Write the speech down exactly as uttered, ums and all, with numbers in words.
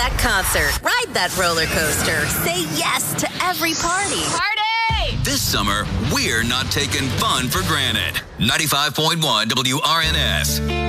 that concert. Ride that roller coaster. Say yes to every party. Party! This summer, we're not taking fun for granted. ninety-five point one W R N S.